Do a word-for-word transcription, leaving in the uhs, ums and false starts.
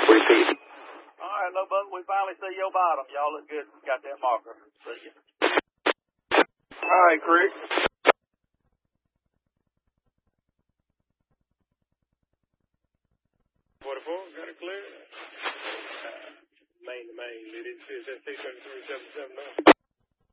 Repeat. All right, low buck, we finally see your bottom. Y'all look good. Got that marker. See you. All right, Crick. forty-four, got it clear. Uh, main to main, it is six seven three seven seven nine.